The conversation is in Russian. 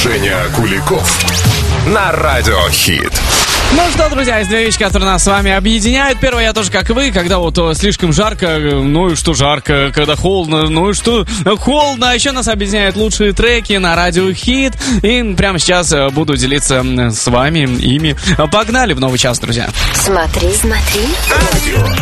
Женя Куликов на Радио Хит. Ну что, друзья, есть две вещи, которые нас с вами объединяют. Первое, я тоже как вы, когда вот слишком жарко, ну и что жарко, когда холодно, ну и что холодно. А еще нас объединяют лучшие треки на Радио Хит. И прямо сейчас буду делиться с вами ими. Погнали в новый час, друзья. Смотри. Радио